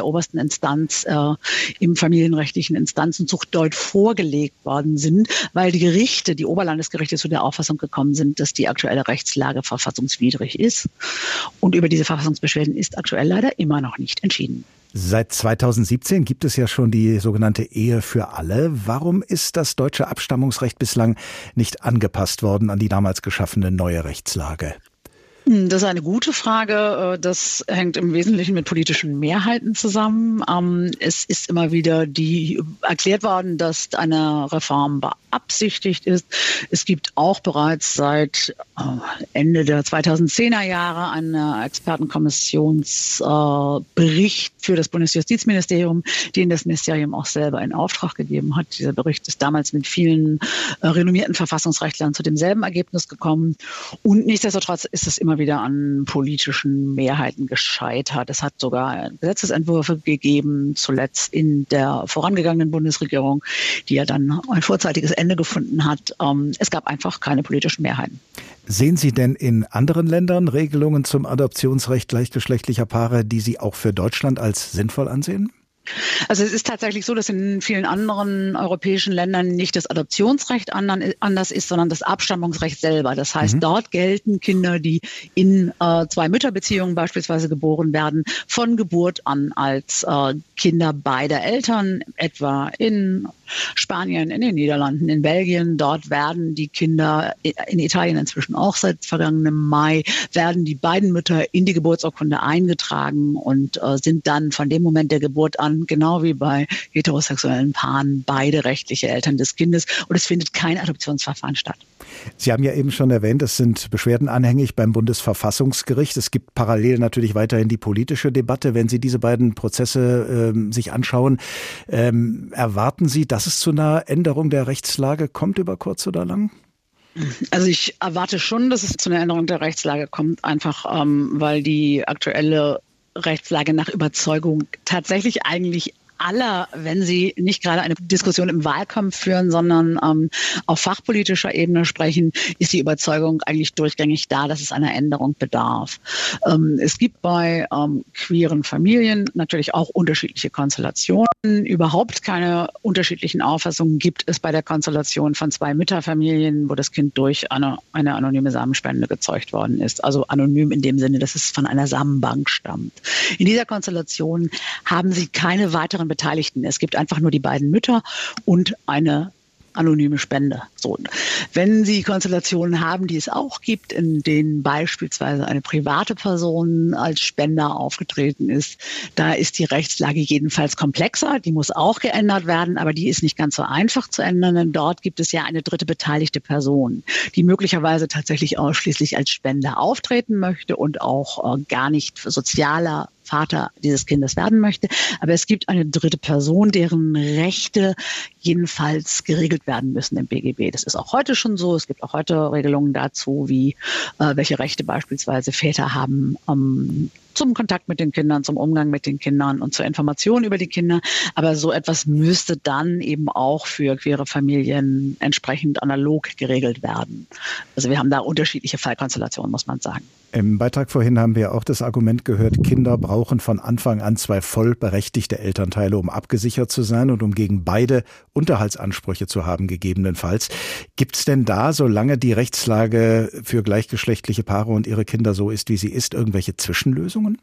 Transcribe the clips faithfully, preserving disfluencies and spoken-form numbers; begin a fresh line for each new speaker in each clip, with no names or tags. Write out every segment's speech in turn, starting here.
der obersten Instanz äh, im familienrechtlichen Instanzenzug dort vorgelegt worden sind, weil die Gerichte, die Oberlandesgerichte zu der Auffassung gekommen sind, dass die aktuelle Rechtslage verfassungswidrig ist. Und über diese Verfassungsbeschwerden ist aktuell leider immer noch nicht entschieden.
Seit zweitausendsiebzehn gibt es ja schon die sogenannte Ehe für alle. Warum ist das deutsche Abstammungsrecht bislang nicht angepasst worden an die damals geschaffene neue Rechtslage?
Das ist eine gute Frage. Das hängt im Wesentlichen mit politischen Mehrheiten zusammen. Es ist immer wieder die erklärt worden, dass eine Reform beabsichtigt ist. Es gibt auch bereits seit Ende der zweitausendzehner Jahre einen Expertenkommissionsbericht für das Bundesjustizministerium, den das Ministerium auch selber in Auftrag gegeben hat. Dieser Bericht ist damals mit vielen renommierten Verfassungsrechtlern zu demselben Ergebnis gekommen. Und nichtsdestotrotz ist es immer wieder an politischen Mehrheiten gescheitert. Es hat sogar Gesetzesentwürfe gegeben, zuletzt in der vorangegangenen Bundesregierung, die ja dann ein vorzeitiges Ende gefunden hat. Es gab einfach keine politischen Mehrheiten.
Sehen Sie denn in anderen Ländern Regelungen zum Adoptionsrecht gleichgeschlechtlicher Paare, die Sie auch für Deutschland als sinnvoll ansehen?
Also es ist tatsächlich so, dass in vielen anderen europäischen Ländern nicht das Adoptionsrecht anders ist, sondern das Abstammungsrecht selber. Das heißt, mhm. dort gelten Kinder, die in äh, zwei Mütterbeziehungen beispielsweise geboren werden, von Geburt an als äh, Kinder beider Eltern, etwa in Spanien, in den Niederlanden, in Belgien. Dort werden die Kinder, in Italien inzwischen auch seit vergangenem Mai, werden die beiden Mütter in die Geburtsurkunde eingetragen und äh, sind dann von dem Moment der Geburt an, genau wie bei heterosexuellen Paaren, beide rechtliche Eltern des Kindes. Und es findet kein Adoptionsverfahren statt.
Sie haben ja eben schon erwähnt, es sind Beschwerden anhängig beim Bundesverfassungsgericht. Es gibt parallel natürlich weiterhin die politische Debatte. Wenn Sie diese beiden Prozesse ähm, sich anschauen, ähm, erwarten Sie, dass es zu einer Änderung der Rechtslage kommt über kurz oder lang?
Also ich erwarte schon, dass es zu einer Änderung der Rechtslage kommt, einfach ähm, weil die aktuelle Rechtslage nach Überzeugung tatsächlich eigentlich aller, wenn sie nicht gerade eine Diskussion im Wahlkampf führen, sondern ähm, auf fachpolitischer Ebene sprechen, ist die Überzeugung eigentlich durchgängig da, dass es einer Änderung bedarf. Ähm, es gibt bei ähm, queeren Familien natürlich auch unterschiedliche Konstellationen. Überhaupt keine unterschiedlichen Auffassungen gibt es bei der Konstellation von zwei Mütterfamilien, wo das Kind durch eine, eine anonyme Samenspende gezeugt worden ist. Also anonym in dem Sinne, dass es von einer Samenbank stammt. In dieser Konstellation haben sie keine weiteren Beteiligten. Es gibt einfach nur die beiden Mütter und eine anonyme Spende. So. Wenn Sie Konstellationen haben, die es auch gibt, in denen beispielsweise eine private Person als Spender aufgetreten ist, da ist die Rechtslage jedenfalls komplexer. Die muss auch geändert werden, aber die ist nicht ganz so einfach zu ändern, denn dort gibt es ja eine dritte beteiligte Person, die möglicherweise tatsächlich ausschließlich als Spender auftreten möchte und auch äh, gar nicht sozialer Vater dieses Kindes werden möchte. Aber es gibt eine dritte Person, deren Rechte jedenfalls geregelt werden müssen im B G B. Das ist auch heute schon so. Es gibt auch heute Regelungen dazu, wie äh, welche Rechte beispielsweise Väter haben ähm, zum Kontakt mit den Kindern, zum Umgang mit den Kindern und zur Information über die Kinder. Aber so etwas müsste dann eben auch für queere Familien entsprechend analog geregelt werden. Also wir haben da unterschiedliche Fallkonstellationen, muss man sagen.
Im Beitrag vorhin haben wir auch das Argument gehört, Kinder brauchen von Anfang an zwei vollberechtigte Elternteile, um abgesichert zu sein und um gegen beide Unterhaltsansprüche zu haben, gegebenenfalls. Gibt es denn da, solange die Rechtslage für gleichgeschlechtliche Paare und ihre Kinder so ist, wie sie ist, irgendwelche Zwischenlösungen?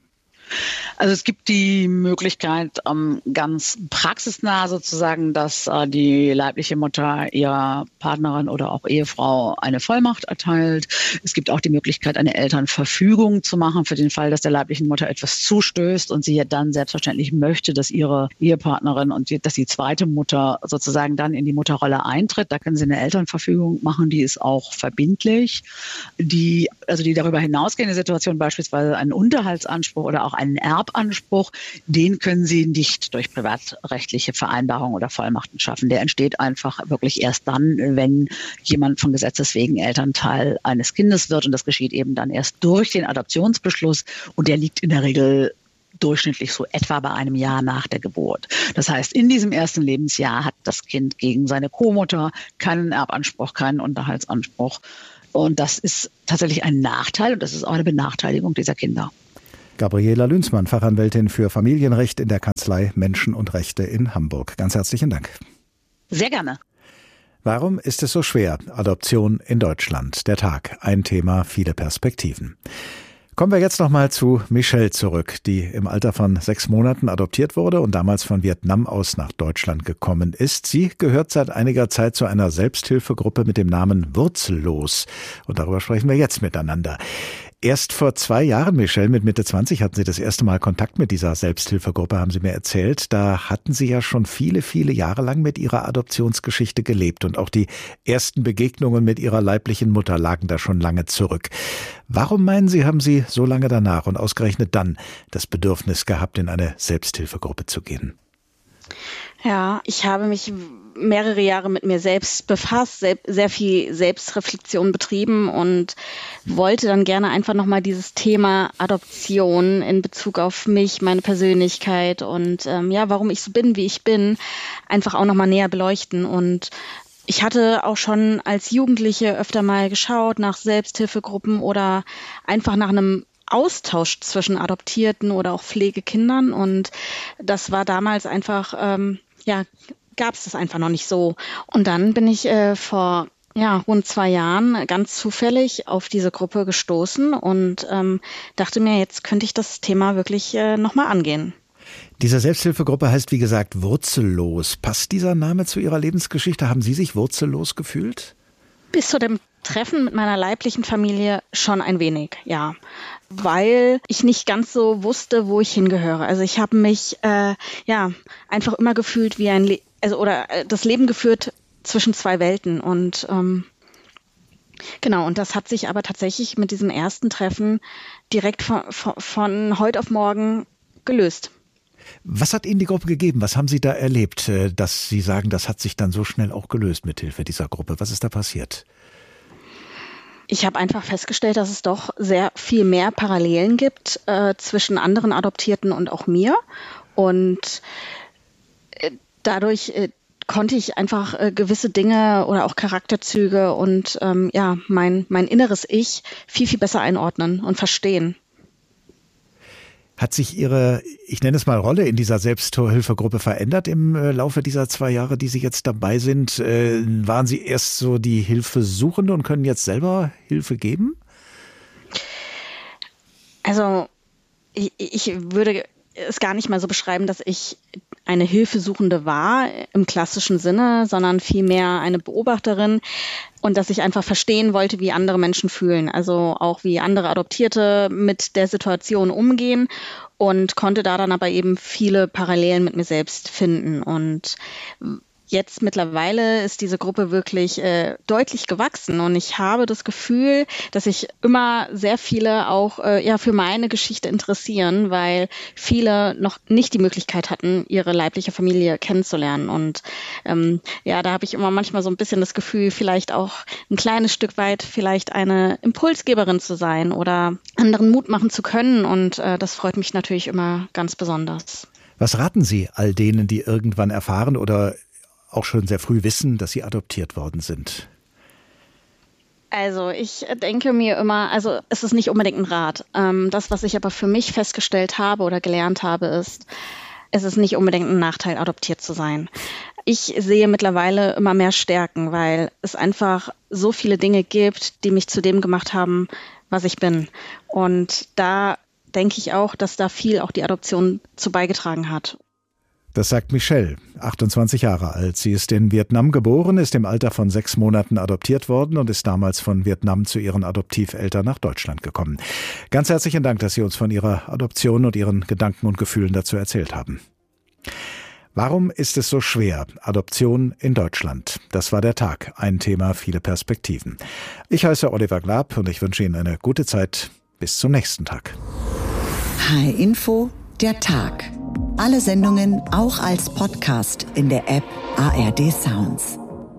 Also es gibt die Möglichkeit, ähm, ganz praxisnah sozusagen, dass äh, die leibliche Mutter ihrer Partnerin oder auch Ehefrau eine Vollmacht erteilt. Es gibt auch die Möglichkeit, eine Elternverfügung zu machen für den Fall, dass der leiblichen Mutter etwas zustößt und sie ja dann selbstverständlich möchte, dass ihre Ehepartnerin und die, dass die zweite Mutter sozusagen dann in die Mutterrolle eintritt. Da können sie eine Elternverfügung machen, die ist auch verbindlich. Die, also die darüber hinausgehende Situation, beispielsweise einen Unterhaltsanspruch oder auch einen Erbanspruch, den können Sie nicht durch privatrechtliche Vereinbarungen oder Vollmachten schaffen. Der entsteht einfach wirklich erst dann, wenn jemand von Gesetzes wegen Elternteil eines Kindes wird. Und das geschieht eben dann erst durch den Adoptionsbeschluss. Und der liegt in der Regel durchschnittlich so etwa bei einem Jahr nach der Geburt. Das heißt, in diesem ersten Lebensjahr hat das Kind gegen seine Co-Mutter keinen Erbanspruch, keinen Unterhaltsanspruch. Und das ist tatsächlich ein Nachteil und das ist auch eine Benachteiligung dieser Kinder.
Gabriela Lünzmann, Fachanwältin für Familienrecht in der Kanzlei Menschen und Rechte in Hamburg. Ganz herzlichen Dank.
Sehr gerne.
Warum ist es so schwer? Adoption in Deutschland. Der Tag. Ein Thema, viele Perspektiven. Kommen wir jetzt nochmal zu Michelle zurück, die im Alter von sechs Monaten adoptiert wurde und damals von Vietnam aus nach Deutschland gekommen ist. Sie gehört seit einiger Zeit zu einer Selbsthilfegruppe mit dem Namen Wurzellos. Und darüber sprechen wir jetzt miteinander. Erst vor zwei Jahren, Michelle, mit Mitte zwanzig, hatten Sie das erste Mal Kontakt mit dieser Selbsthilfegruppe, haben Sie mir erzählt. Da hatten Sie ja schon viele, viele Jahre lang mit Ihrer Adoptionsgeschichte gelebt und auch die ersten Begegnungen mit Ihrer leiblichen Mutter lagen da schon lange zurück. Warum meinen Sie, haben Sie so lange danach und ausgerechnet dann das Bedürfnis gehabt, in eine Selbsthilfegruppe zu gehen?
Ja, ich habe mich mehrere Jahre mit mir selbst befasst, sehr viel Selbstreflexion betrieben und wollte dann gerne einfach nochmal dieses Thema Adoption in Bezug auf mich, meine Persönlichkeit und ähm, ja, warum ich so bin, wie ich bin, einfach auch nochmal näher beleuchten. Und ich hatte auch schon als Jugendliche öfter mal geschaut nach Selbsthilfegruppen oder einfach nach einem Austausch zwischen Adoptierten oder auch Pflegekindern. Und das war damals einfach, ähm, ja, gab es das einfach noch nicht so. Und dann bin ich äh, vor ja, rund zwei Jahren ganz zufällig auf diese Gruppe gestoßen und ähm, dachte mir, jetzt könnte ich das Thema wirklich äh, nochmal angehen.
Diese Selbsthilfegruppe heißt, wie gesagt, Wurzellos. Passt dieser Name zu Ihrer Lebensgeschichte? Haben Sie sich wurzellos gefühlt?
Bis zu dem Treffen mit meiner leiblichen Familie schon ein wenig, ja. Weil ich nicht ganz so wusste, wo ich hingehöre. Also ich habe mich äh, ja einfach immer gefühlt wie ein, Le- also oder äh, das Leben geführt zwischen zwei Welten. Und ähm, genau, und das hat sich aber tatsächlich mit diesem ersten Treffen direkt von, von, von heute auf morgen gelöst.
Was hat Ihnen die Gruppe gegeben? Was haben Sie da erlebt, dass Sie sagen, das hat sich dann so schnell auch gelöst mit Hilfe dieser Gruppe? Was ist da passiert?
Ich habe einfach festgestellt, dass es doch sehr viel mehr Parallelen gibt äh, zwischen anderen Adoptierten und auch mir. Und äh, dadurch äh, konnte ich einfach äh, gewisse Dinge oder auch Charakterzüge und ähm, ja mein, mein inneres Ich viel, viel besser einordnen und verstehen.
Hat sich Ihre, ich nenne es mal, Rolle in dieser Selbsthilfegruppe verändert im Laufe dieser zwei Jahre, die Sie jetzt dabei sind? Äh, waren Sie erst so die Hilfesuchende und können jetzt selber Hilfe geben?
Also ich, ich würde es gar nicht mal so beschreiben, dass ich eine Hilfesuchende war im klassischen Sinne, sondern vielmehr eine Beobachterin und dass ich einfach verstehen wollte, wie andere Menschen fühlen, also auch wie andere Adoptierte mit der Situation umgehen und konnte da dann aber eben viele Parallelen mit mir selbst finden. Und jetzt mittlerweile ist diese Gruppe wirklich äh, deutlich gewachsen und ich habe das Gefühl, dass sich immer sehr viele auch äh, ja für meine Geschichte interessieren, weil viele noch nicht die Möglichkeit hatten, ihre leibliche Familie kennenzulernen. Und ähm, ja, da habe ich immer manchmal so ein bisschen das Gefühl, vielleicht auch ein kleines Stück weit vielleicht eine Impulsgeberin zu sein oder anderen Mut machen zu können. Und äh, das freut mich natürlich immer ganz besonders.
Was raten Sie all denen, die irgendwann erfahren oder auch schon sehr früh wissen, dass sie adoptiert worden sind?
Also ich denke mir immer, also es ist nicht unbedingt ein Rat. Ähm, das, was ich aber für mich festgestellt habe oder gelernt habe, ist, es ist nicht unbedingt ein Nachteil, adoptiert zu sein. Ich sehe mittlerweile immer mehr Stärken, weil es einfach so viele Dinge gibt, die mich zu dem gemacht haben, was ich bin. Und da denke ich auch, dass da viel auch die Adoption zu beigetragen hat.
Das sagt Michelle, achtundzwanzig Jahre alt. Sie ist in Vietnam geboren, ist im Alter von sechs Monaten adoptiert worden und ist damals von Vietnam zu ihren Adoptiveltern nach Deutschland gekommen. Ganz herzlichen Dank, dass Sie uns von Ihrer Adoption und Ihren Gedanken und Gefühlen dazu erzählt haben. Warum ist es so schwer? Adoption in Deutschland. Das war der Tag. Ein Thema, viele Perspektiven. Ich heiße Oliver Glab und ich wünsche Ihnen eine gute Zeit. Bis zum nächsten Tag.
H R Info, der Tag. Alle Sendungen auch als Podcast in der App A R D Sounds.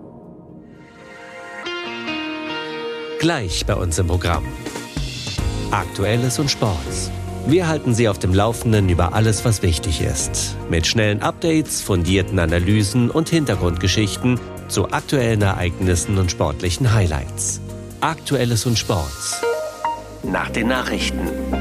Gleich bei uns im Programm. Aktuelles und Sports. Wir halten Sie auf dem Laufenden über alles, was wichtig ist. Mit schnellen Updates, fundierten Analysen und Hintergrundgeschichten zu aktuellen Ereignissen und sportlichen Highlights. Aktuelles und Sports. Nach den Nachrichten.